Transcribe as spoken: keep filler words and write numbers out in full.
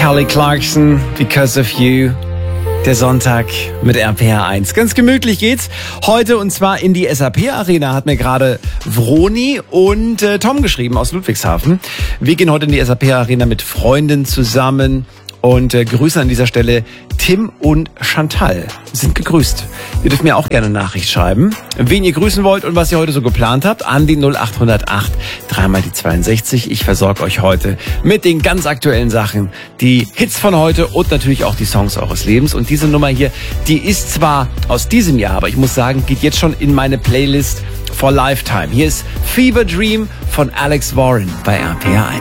Kelly Clarkson, Because of You. Der Sonntag mit R P R eins. Ganz gemütlich geht's heute und zwar in die S A P Arena, hat mir gerade Vroni und äh, Tom geschrieben aus Ludwigshafen. Wir gehen heute in die S A P Arena mit Freunden zusammen und äh, grüßen an dieser Stelle Tim und Chantal. Sind gegrüßt. Ihr dürft mir auch gerne eine Nachricht schreiben, wen ihr grüßen wollt und was ihr heute so geplant habt, an die null acht null acht, dreimal die zweiundsechzig. Ich versorge euch heute mit den ganz aktuellen Sachen, die Hits von heute und natürlich auch die Songs eures Lebens. Und diese Nummer hier, die ist zwar aus diesem Jahr, aber ich muss sagen, geht jetzt schon in meine Playlist for Lifetime. Hier ist Fever Dream von Alex Warren bei R P R eins.